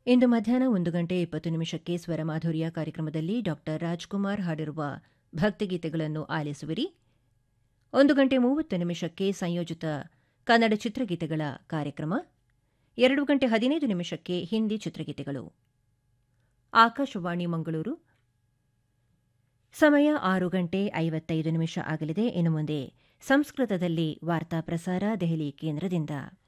ಇಂದು ಮಧ್ಯಾಹ್ನ 1:20 ಸ್ವರಮಾಧುರ್ಯ ಕಾರ್ಯಕ್ರಮದಲ್ಲಿ ಡಾ ರಾಜ್ಕುಮಾರ್ ಹಾಡಿರುವ ಭಕ್ತಿಗೀತೆಗಳನ್ನು ಆಲಿಸುವಿರಿ. 1:30 ಸಂಯೋಜಿತ ಕನ್ನಡ ಚಿತ್ರಗೀತೆಗಳ ಕಾರ್ಯಕ್ರಮ. 2:15 ಹಿಂದಿ ಚಿತ್ರಗೀತೆಗಳು. ಆಕಾಶವಾಣಿ ಮಂಗಳೂರು. ಸಮಯ 6:55 ಆಗಲಿದೆ. ಇನ್ನು ಮುಂದೆ ಸಂಸ್ಕೃತದಲ್ಲಿ ವಾರ್ತಾ ಪ್ರಸಾರ ದೆಹಲಿ ಕೇಂದ್ರದಿಂದ.